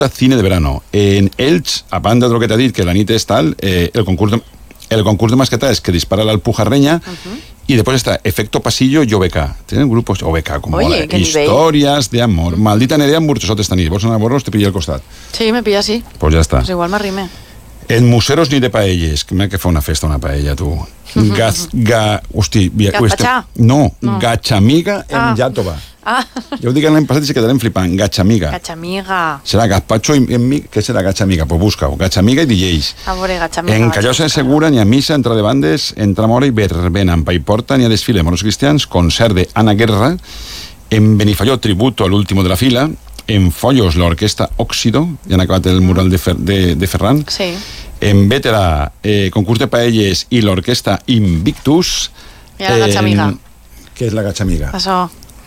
cine de verano. En Elx, a banda de lo que t'ha dit, que la nit és tal, el concurs de masquetadas que dispara la alpujarreña y después está Efecto Pasillo y OBK. Tienen grupos OBK, como Oye, qué historias de amor. Maldita Nerea en Burxosot esta nit. Vols anar a veure-los? Te pilla al costat. Sí, me pilla así. Pues ya está. Pues igual m'arrime. En Museros ni de paelles. Que mira que fa una festa una paella, tu. Gazpachà? No, Gachamiga en Iàtova. Ah. Jo ho dic l'any passat i se quedarem flipant. Gachamiga. Gachamiga. Serà gazpacho i què serà Gachamiga? Pues busca-ho. Gachamiga i DJs. A veure, Gachamiga. En Callosa de Segura n'hi ha missa, entrada de bandes, entra mora i verbena. En Paiporta n'hi ha desfile de moros cristians, concert de Ana Guerra. En Benifalló, tributo a l'último de la fila. En Follos, l'orquestra Òxido. Ja han acabat el mural de Ferran. Sí. En Bétera, concurs de paelles i l'orquestra Invictus. I la Gachamiga. Què és la Gachamiga? Això.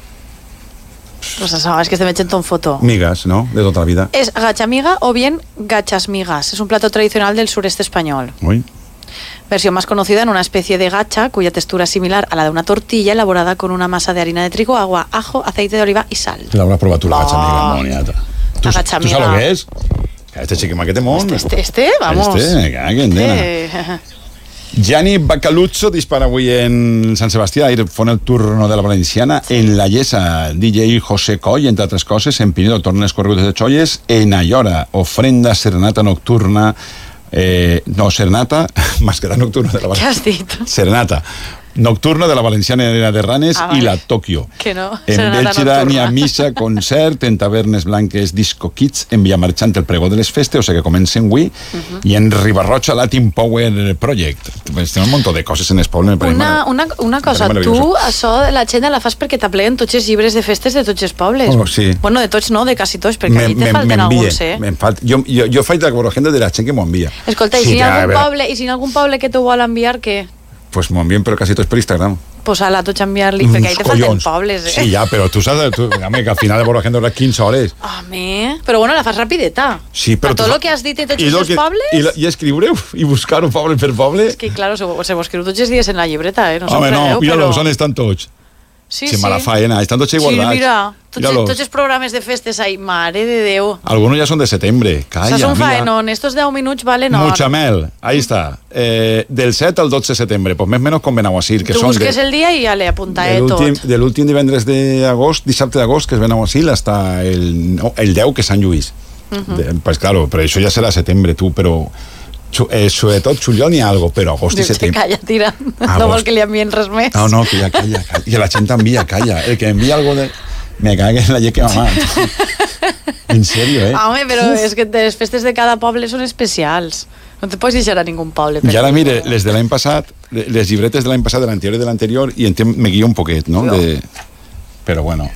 Pues eso, es que te me echen en foto. Migas, ¿no? De toda la vida. Es gachamiga o bien gachasmigas. Es un plato tradicional del sureste español. Uy. Versión más conocida en una especie de gacha cuya textura es similar a la de una tortilla elaborada con una masa de harina de trigo, agua, ajo, aceite de oliva y sal. L'hauràs provat tu, la gachamiga, moniata. La gachamiga. ¿Tú sabes lo que es? Este chiquimaquete mon. Vamos. Que nena. Gianni Bacaluzzo dispara avui en Sant Sebastià, ahir fon el turno de la Valenciana. En la Llesa, DJ José Coll, entre altres coses. En Pinedo tornen els correguts de Xolles. En Ayora, ofrenda serenata nocturna. Serenata, masquerada nocturna de la Valenciana. ¿Qué has dit? Serenata nocturna de la Valenciana de Ranes i la Tòquio. Que no, en Bèlgida n'hi ha missa, concert, en Tavernes Blanques, Disco Kids, en Villamarchant el pregó de les festes, o sigui que comencen avui, i en Ribarroja Latin Power Project. Té un munt de coses en el poble. Una cosa, tu això de l'agenda la fas perquè t'apleguen tots els llibres de festes de tots els pobles. Oh, sí. Bueno, de tots no, de quasi tots, perquè allí te falten alguns, Jo faig la agenda de la gent que m'ho envia. Escolta, i si hi ha algun poble que t'ho vol enviar, què? Pues m'ho envien, però quasi tots per Instagram. Pues ala, tots enviar-li, perquè ahí te falten pobles, Sí, ja, però tu saps, que al final de veure agenda dura 15 hores. Home, però bueno, la fas rapideta. Sí, però... Tot el que has dit de tots els pobles... I escriureu, i buscar-ho poble per poble... És que, claro, se vos escriu tots els dies en la llibreta, eh? Home, no, mira-los, on estan tots? Sí, sí. Se me la faena, estan tots igualdats. Sí, mira, tots els programes de festes ahí, mare de Déu. Algunos ya son de setembre, calla, mira. Son faenón, estos 10 minuts valen hora. Muchamel, ahí está, del 7 al 12 de setembre, pues més o menys con Benaguasil, que tu són... Tu busques el dia i ja le apuntaré tot. De l'últim divendres d'agost, dissabte d'agost, que és Benaguasil, hasta el 10, que és Sant Lluís. Pues claro, però això ja serà setembre, tu, però... sobretot juliol n'hi ha algo, però agost i setembre... Calla, tira, no vols que li envien res més. No, que ja calla. I la gent envia, calla. El que envia algo de... Me cague en la lleque mamà. En serio, Home, però és que les festes de cada poble són especials. No te pots deixar a ningú poble. I ara, mire, les de l'any passat, les llibretes de l'any passat, de l'anterior i de l'anterior, i me guia un poquet, no? Però bueno.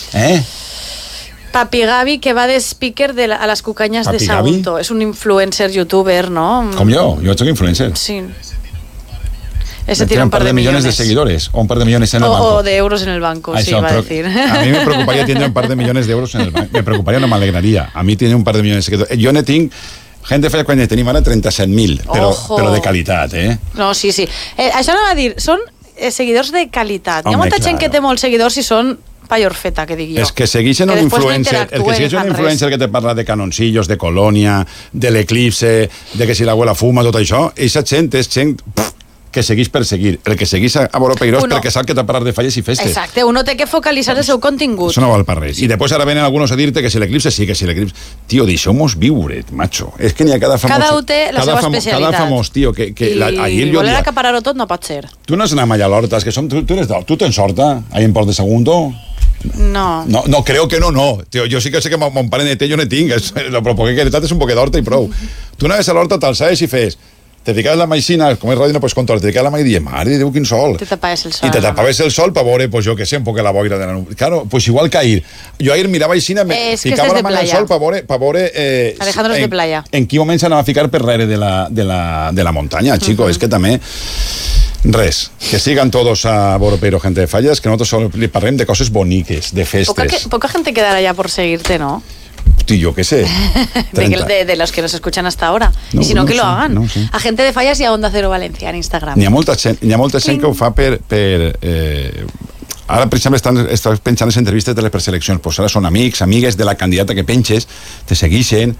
Papi Gavi, que va de speaker a les cucanyes de Sagunto. És un influencer youtuber, ¿no? Com jo soc influencer. Sí. Ese tiene un par de millones de seguidores o un par de millones en el banco. O de euros en el banco, sí, va a decir. A mí me preocuparía tener un par de millones de euros en el banco. Me preocuparía, no me alegraría. A mí tiene un par de millones de seguidores. Jo ne tinc... Gent falla quan ne tenim ara 37.000, però de qualitat, No, sí. Això no va dir, són seguidors de qualitat. Hi ha molta gent que té molts seguidors i són payorfeta, que dic jo. És que segueixen un influencer, que te parla de canoncillos, de Colònia, de l'eclipse, de que si l'abuela fuma, tot això, eixa gent és gent que segueix per seguir. El que segueix a Boro Peirós perquè sap que t'ha parlat de falles i festes. Exacte, uno té que focalitzar el seu contingut. Això no val per res. I després ara venen alguns a dir-te que si l'eclipse sí, que si l'eclipse... Tio, deixeu-mos viure, macho. És que n'hi ha cada famós... Cada un té la seva especialitat. Cada famós, tio, que I voler acaparar-ho tot no pot ser. Tu no has anat mai a l'Horta, és que tu tens Horta, ahí en Port de Sagunto? No, creo que no. Tío, yo sí que sé que mon pare ne té, jo ne tinc. Lo que he heretat és un poquet d'horta i prou. Tu anaves a l'horta, t'alçaves i fes. Te ficaves la maicina, com és ràdio no pots controlar, te ficaves la maicina i dius, mare de Déu, quin sol. Te tapaves el sol. I te tapaves el sol per veure, pues jo que sé, un poc la boira de la nube. Claro, pues igual que ahir. Jo ahir mirava aixina, ficava la mà al sol per veure... Alejandro és de playa. En quin moment s'anava a ficar per darrere de la muntanya, chico. És que també... Res, que sigan todos a Boropeiro, gente de fallas, que nosotros solo li parlem de coses boniques, de festes. Poca gente quedará ya por seguirte, ¿no? Yo qué sé. De los que nos escuchan hasta ahora. Y si no, que lo hagan. No sé. A Gente de Fallas y a Onda Cero Valencia en Instagram. N'hi ha molta gent que ho fa per ara, per exemple, estàs pensant en les entrevistes de les preseleccions, pues ara són amics, amigues de la candidata que penges, te segueixen,